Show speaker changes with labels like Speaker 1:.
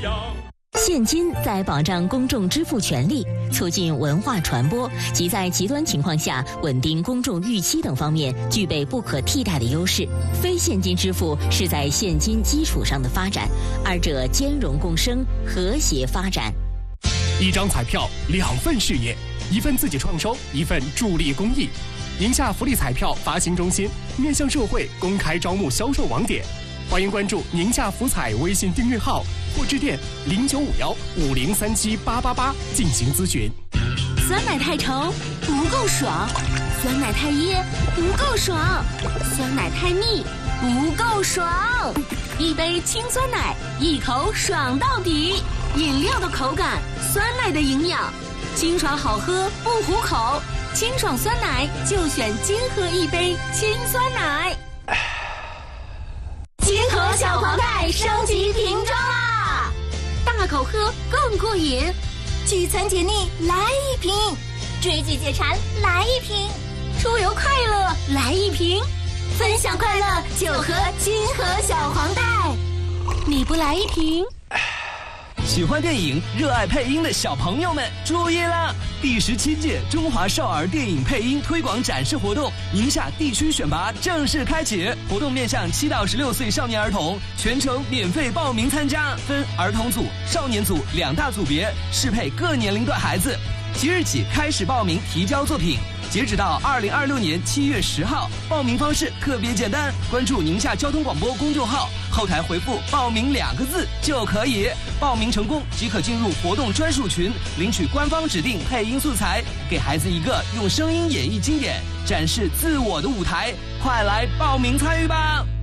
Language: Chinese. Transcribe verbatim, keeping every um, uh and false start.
Speaker 1: 现金在保障公众支付权利、促进文化传播及在极端情况下稳定公众预期等方面具备不可替代的优势。非现金支付是在现金基础上的发展，二者兼容共生，和谐发展。
Speaker 2: 一张彩票，两份事业，一份自己创收，一份助力公益。宁夏福利彩票发行中心面向社会公开招募销售网点，欢迎关注宁夏福彩微信订阅号或致电零九五幺五零三七八八八进行咨询。
Speaker 3: 酸奶太稠不够爽，酸奶太噎不够爽，酸奶太腻不够爽。一杯清酸奶，一口爽到底。饮料的口感，酸奶的营养，清爽好喝不糊口。清爽酸奶就选金河一杯清酸奶。金河小黄袋升级瓶装啦，大口喝更过瘾。聚餐解腻来一瓶，追剧解馋来一瓶，出游快乐来一瓶，分享快乐就喝金河小黄袋。你不来一瓶？
Speaker 4: 喜欢电影、热爱配音的小朋友们注意了！第十七届中华少儿电影配音推广展示活动宁夏地区选拔正式开启，活动面向七到十六岁少年儿童，全程免费报名参加，分儿童组、少年组两大组别，适配各年龄段孩子。即日起开始报名提交作品，截止到二零二六年七月十号。报名方式特别简单，关注宁夏交通广播公众号，后台回复报名两个字就可以。报名成功即可进入活动专属群，领取官方指定配音素材，给孩子一个用声音演绎经典、展示自我的舞台。快来报名参与吧！